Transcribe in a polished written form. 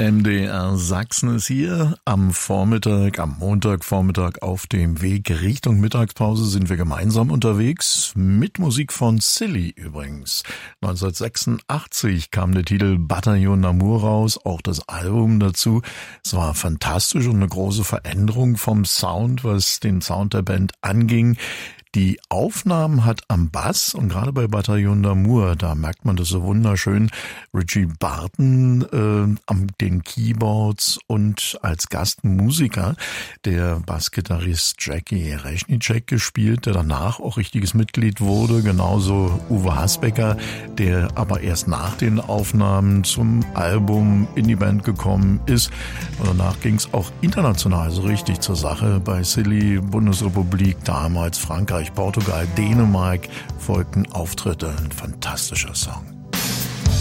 MDR Sachsen ist hier am Montagvormittag auf dem Weg Richtung Mittagspause sind wir gemeinsam unterwegs mit Musik von Silly übrigens. 1986 kam der Titel Bataillon d'Amour raus, auch das Album dazu. Es war fantastisch und eine große Veränderung vom Sound, was den Sound der Band anging. Die Aufnahmen hat am Bass und gerade bei Bataillon d'Amour, da merkt man das so wunderschön, Richie Barton an den Keyboards und als Gastmusiker der Bassgitarrist Jackie Reznicek gespielt, der danach auch richtiges Mitglied wurde, genauso Uwe Hasbecker, der aber erst nach den Aufnahmen zum Album in die Band gekommen ist. Und danach ging es auch international so richtig zur Sache. Bei Silly, Bundesrepublik, damals Frankreich, Portugal, Dänemark folgten Auftritte. Ein fantastischer Song.